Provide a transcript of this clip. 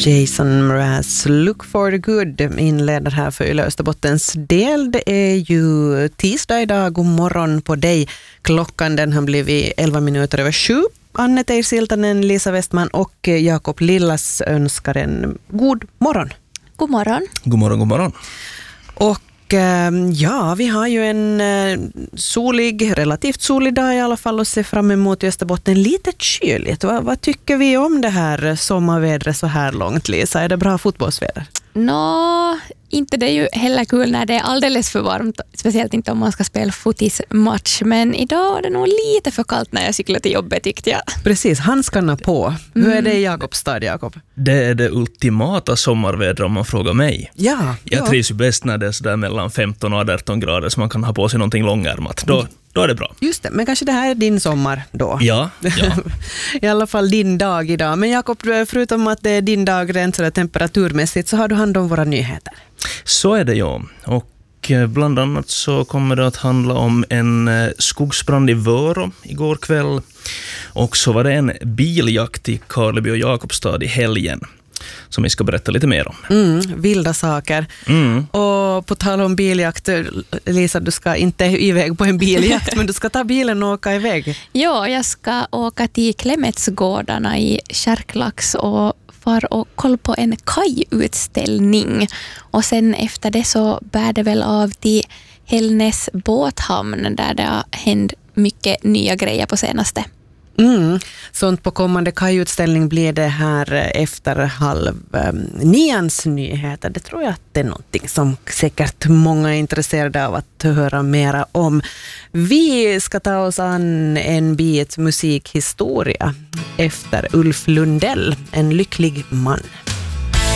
Jason Mraz, Look for the Good, inleder här för Yle Österbottens del. Det är ju tisdag idag, god morgon på dig. Klockan den har blivit 11 minuter över 7. Anne Teir-Siltanen, Lisa Westman och Jakob Lillas önskar en god morgon. God morgon. God morgon, god morgon. Och ja, vi har ju en relativt solig dag i alla fall att se fram emot i Österbotten. Lite kyligt. Vad tycker vi om det här sommarvädret så här långt, Lisa? Är det bra fotbollsväder? Inte det är ju heller kul när det är alldeles för varmt, speciellt inte om man ska spela fotismatch, men idag är det nog lite för kallt när jag cyklar till jobbet, tyckte jag. Precis, handskarna på. Hur är det i Jakobstad, Jakob? Det är det ultimata sommarvädret om man frågar mig. Ja. Jag trivs ju bäst när det är sådär mellan 15 och 18 grader så man kan ha på sig någonting långärmat. Då är det bra. Just det, men kanske det här är din sommar då. Ja. I alla fall din dag idag. Men Jakob, förutom att det är din dag rent sådär temperaturmässigt så har du hand om våra nyheter. Så är det, ja. Och bland annat så kommer det att handla om en skogsbrand i Vörå igår kväll. Och så var det en biljakt i Karleby och Jakobstad i helgen som vi ska berätta lite mer om. Vilda saker. Och på tal om biljakt, Lisa, du ska inte iväg på en biljakt, men du ska ta bilen och åka iväg. Ja, jag ska åka till Klemetsgårdarna i Kärklax och far och koll på en kajutställning. Och sen efter det så bär det väl av till Hällnäs båthamn där det har hänt mycket nya grejer på senaste. Sånt på kommande kajutställning blir det här efter 8:30 nyheter. Det tror jag att det är någonting som säkert många är intresserade av att höra mera om. Vi ska ta oss an en bit musikhistoria efter Ulf Lundell, En lycklig man.